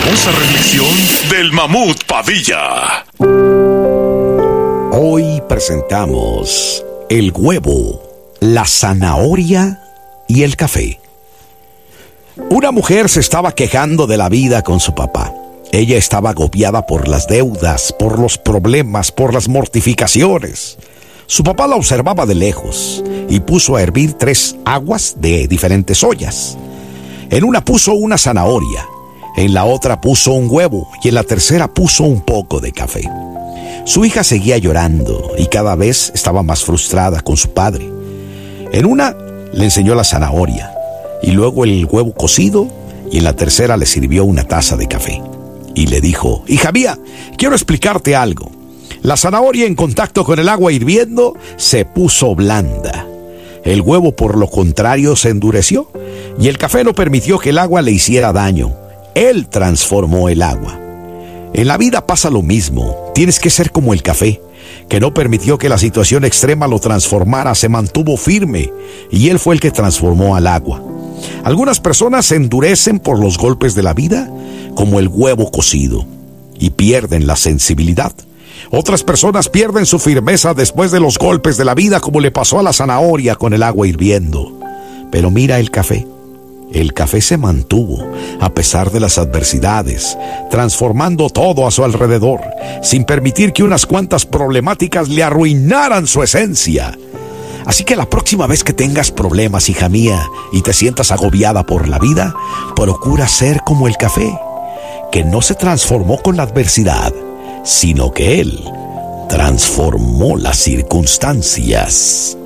famosa reflexión del Mamut Padilla. Hoy presentamos el huevo, la zanahoria y el café. Una mujer se estaba quejando de la vida con su papá. Ella estaba agobiada por las deudas, por los problemas, por las mortificaciones. Su papá la observaba de lejos y puso a hervir 3 aguas de diferentes ollas. En una puso una zanahoria, en la otra puso un huevo y en la tercera puso un poco de café. Su hija seguía llorando y cada vez estaba más frustrada con su padre. En una le enseñó la zanahoria y luego el huevo cocido y en la tercera le sirvió una taza de café. Y le dijo: hija mía, quiero explicarte algo. La zanahoria en contacto con el agua hirviendo se puso blanda. El huevo, por lo contrario, se endureció y el café no permitió que el agua le hiciera daño. Él transformó el agua. En la vida pasa lo mismo. Tienes que ser como el café, que no permitió que la situación extrema lo transformara, se mantuvo firme y él fue el que transformó al agua. Algunas personas se endurecen por los golpes de la vida, como el huevo cocido, y pierden la sensibilidad. Otras personas pierden su firmeza después de los golpes de la vida, como le pasó a la zanahoria con el agua hirviendo. Pero mira el café. El café se mantuvo a pesar de las adversidades, transformando todo a su alrededor, sin permitir que unas cuantas problemáticas le arruinaran su esencia. Así que la próxima vez que tengas problemas, hija mía, y te sientas agobiada por la vida, procura ser como el café, que no se transformó con la adversidad, sino que él transformó las circunstancias.